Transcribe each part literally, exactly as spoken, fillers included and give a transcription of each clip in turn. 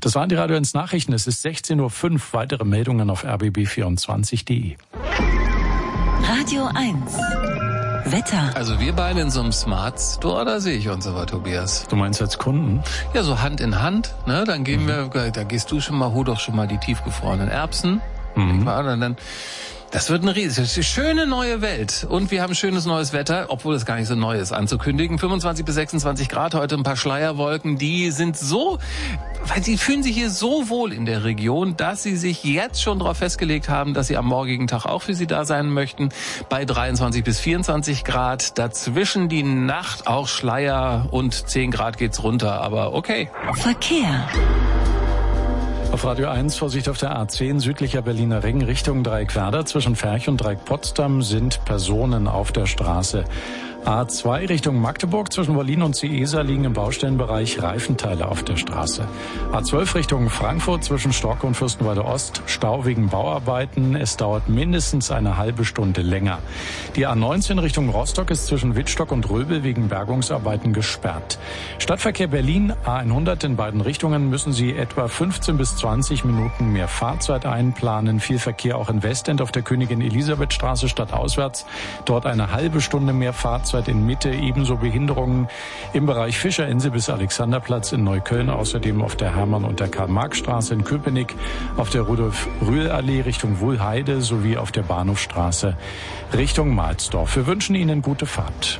Das waren die Radio eins Nachrichten. Es ist sechzehn Uhr fünf. Weitere Meldungen auf r b b vierundzwanzig punkt de. Radio eins. Wetter. Also wir beide in so einem Smart Store, da sehe ich uns aber, Tobias. Du meinst als Kunden? Ja, so Hand in Hand, ne? Dann gehen mhm. wir, da gehst du schon mal, hol doch schon mal die tiefgefrorenen Erbsen. Mhm. Und dann, das wird eine riesige, schöne neue Welt. Und wir haben schönes neues Wetter, obwohl es gar nicht so neu ist anzukündigen. fünfundzwanzig bis sechsundzwanzig Grad, heute ein paar Schleierwolken. Die sind so, weil sie fühlen sich hier so wohl in der Region, dass sie sich jetzt schon darauf festgelegt haben, dass sie am morgigen Tag auch für sie da sein möchten. Bei dreiundzwanzig bis vierundzwanzig Grad. Dazwischen die Nacht auch Schleier und zehn Grad geht's runter. Aber okay. Verkehr. Auf Radio eins, Vorsicht auf der A zehn, südlicher Berliner Ring, Richtung Dreieckwerder. Zwischen Ferch und Dreieck-Potsdam sind Personen auf der Straße. A zwei Richtung Magdeburg, zwischen Berlin und Ciesa liegen im Baustellenbereich Reifenteile auf der Straße. A zwölf Richtung Frankfurt, zwischen Stocke und Fürstenwalde Ost, Stau wegen Bauarbeiten. Es dauert mindestens eine halbe Stunde länger. Die A neunzehn Richtung Rostock ist zwischen Wittstock und Röbel wegen Bergungsarbeiten gesperrt. Stadtverkehr Berlin, A hundert in beiden Richtungen, müssen Sie etwa fünfzehn bis zwanzig Minuten mehr Fahrzeit einplanen. Viel Verkehr auch in Westend auf der Königin-Elisabeth-Straße stadtauswärts. Dort eine halbe Stunde mehr Fahrzeit in Mitte, ebenso Behinderungen im Bereich Fischerinsel bis Alexanderplatz in Neukölln, außerdem auf der Hermann- und der Karl-Marx-Straße in Köpenick, auf der Rudolf-Rühl-Allee Richtung Wuhlheide sowie auf der Bahnhofstraße Richtung Mahlsdorf. Wir wünschen Ihnen gute Fahrt.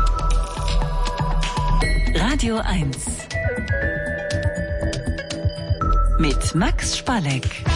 Radio eins mit Max Spalleck.